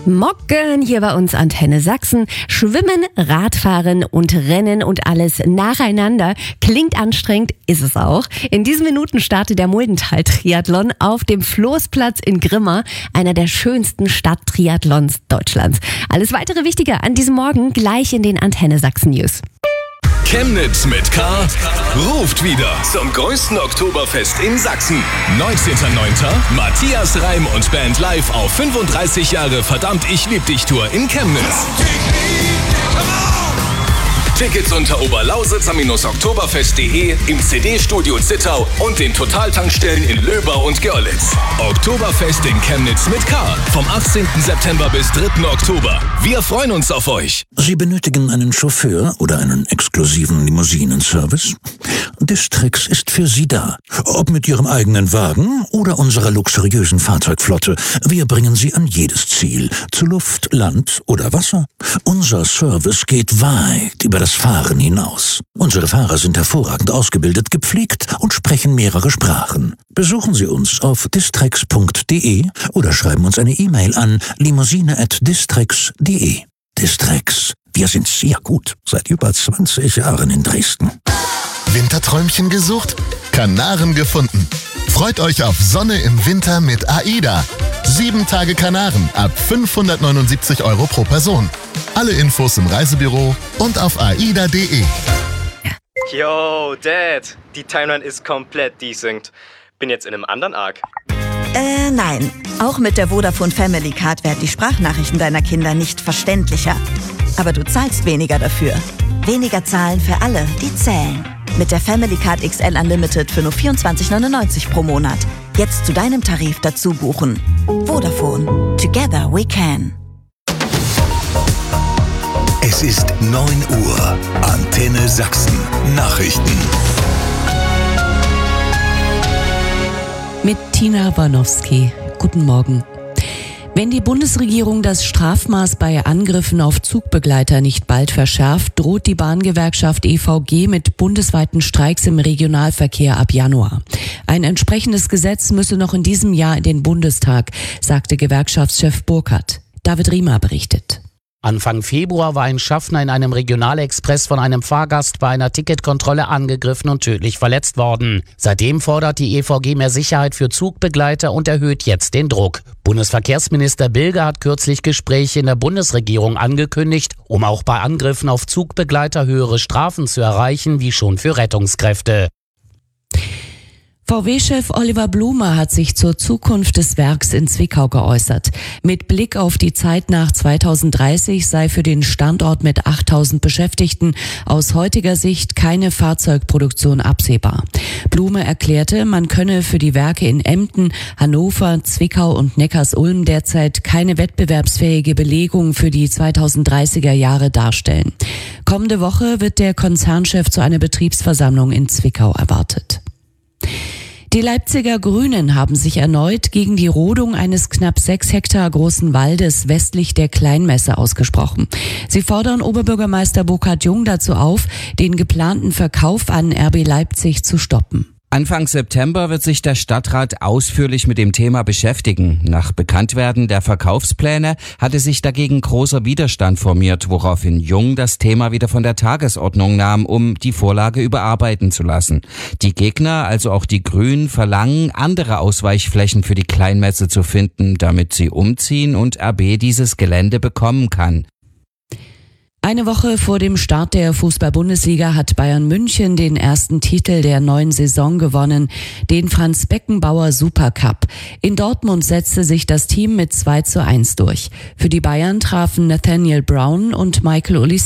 Morgen hier bei uns Antenne Sachsen. Schwimmen, Radfahren und Rennen und alles nacheinander. Klingt anstrengend, ist es auch. In diesen Minuten startet der Muldental-Triathlon auf dem Floßplatz in Grimma, einer der schönsten Stadttriathlons Deutschlands. Alles weitere Wichtige an diesem Morgen gleich in den Antenne Sachsen News. Chemnitz mit K ruft wieder zum größten Oktoberfest in Sachsen. 19.09. Matthias Reim und Band live auf 35 Jahre Verdammt, ich lieb dich Tour in Chemnitz. Tickets unter oberlausitzer-oktoberfest.de, im CD-Studio Zittau und den Totaltankstellen in Löbau und Görlitz. Oktoberfest in Chemnitz mit K. Vom 18. September bis 3. Oktober. Wir freuen uns auf euch. Sie benötigen einen Chauffeur oder einen exklusiven Limousinenservice? Distrix ist für Sie da. Ob mit Ihrem eigenen Wagen oder unserer luxuriösen Fahrzeugflotte. Wir bringen Sie an jedes Ziel. Zu Luft, Land oder Wasser. Unser Service geht weit über das Fahren hinaus. Unsere Fahrer sind hervorragend ausgebildet, gepflegt und sprechen mehrere Sprachen. Besuchen Sie uns auf distrix.de oder schreiben uns eine E-Mail an limousine@distrix.de. Distrix. Wir sind sehr gut. Seit über 20 Jahren in Dresden. Winterträumchen gesucht? Kanaren gefunden. Freut euch auf Sonne im Winter mit AIDA. 7 Tage Kanaren ab 579 € pro Person. Alle Infos im Reisebüro und auf aida.de. Yo, Dad, die Timeline ist komplett desynced. Bin jetzt in einem anderen Arc. Nein. Auch mit der Vodafone Family Card werden die Sprachnachrichten deiner Kinder nicht verständlicher. Aber du zahlst weniger dafür. Weniger zahlen für alle, die zählen. Mit der Family Card XL Unlimited für nur 24,99 € pro Monat. Jetzt zu deinem Tarif dazu buchen. Vodafone. Together we can. Es ist 9 Uhr. Antenne Sachsen. Nachrichten. Mit Tina Warnowski. Guten Morgen. Wenn die Bundesregierung das Strafmaß bei Angriffen auf Zugbegleiter nicht bald verschärft, droht die Bahngewerkschaft EVG mit bundesweiten Streiks im Regionalverkehr ab Januar. Ein entsprechendes Gesetz müsse noch in diesem Jahr in den Bundestag, sagte Gewerkschaftschef Burkhardt. David Riemer berichtet. Anfang Februar war ein Schaffner in einem Regionalexpress von einem Fahrgast bei einer Ticketkontrolle angegriffen und tödlich verletzt worden. Seitdem fordert die EVG mehr Sicherheit für Zugbegleiter und erhöht jetzt den Druck. Bundesverkehrsminister Bilger hat kürzlich Gespräche in der Bundesregierung angekündigt, um auch bei Angriffen auf Zugbegleiter höhere Strafen zu erreichen, wie schon für Rettungskräfte. VW-Chef Oliver Blume hat sich zur Zukunft des Werks in Zwickau geäußert. Mit Blick auf die Zeit nach 2030 sei für den Standort mit 8.000 Beschäftigten aus heutiger Sicht keine Fahrzeugproduktion absehbar. Blume erklärte, man könne für die Werke in Emden, Hannover, Zwickau und Neckarsulm derzeit keine wettbewerbsfähige Belegung für die 2030er Jahre darstellen. Kommende Woche wird der Konzernchef zu einer Betriebsversammlung in Zwickau erwartet. Die Leipziger Grünen haben sich erneut gegen die Rodung eines knapp 6 Hektar großen Waldes westlich der Kleinmesse ausgesprochen. Sie fordern Oberbürgermeister Burkhard Jung dazu auf, den geplanten Verkauf an RB Leipzig zu stoppen. Anfang September wird sich der Stadtrat ausführlich mit dem Thema beschäftigen. Nach Bekanntwerden der Verkaufspläne hatte sich dagegen großer Widerstand formiert, woraufhin Jung das Thema wieder von der Tagesordnung nahm, um die Vorlage überarbeiten zu lassen. Die Gegner, also auch die Grünen, verlangen, andere Ausweichflächen für die Kleinmesse zu finden, damit sie umziehen und RB dieses Gelände bekommen kann. Eine Woche vor dem Start der Fußball-Bundesliga hat Bayern München den ersten Titel der neuen Saison gewonnen, den Franz-Beckenbauer Supercup. In Dortmund setzte sich das Team mit 2:1 durch. Für die Bayern trafen Nathaniel Brown und Michael Olise